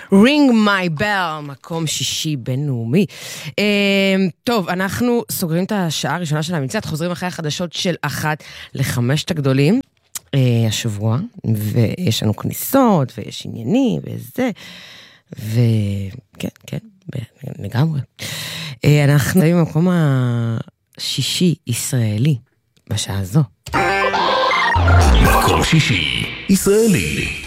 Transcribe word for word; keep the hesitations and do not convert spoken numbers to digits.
Ring my bell, מקום שישי בינלאומי. טוב, אנחנו סוגרים את השעה הראשונה של המצעד, חוזרים אחרי החדשות של אחת לחמשת הגדולים השבוע, ויש לנו כניסות, ויש עניינים, וזה, וכן, כן, לגמרי. אנחנו במקום השישי ישראלי בשעה הזו. מקום שישי ישראלי.